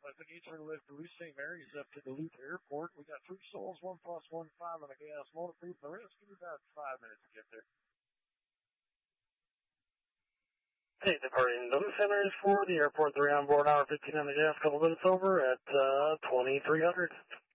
Requesting each lift Duluth St. Mary's up to Duluth Airport. We got 3 souls, 1 plus 1, 5 on the gas. Motor proof. The rest give you about 5 minutes to get there. Hey, departing Duluth St. Mary's for the airport. 3 on board, hour 15 on the gas. Couple minutes over at 2300.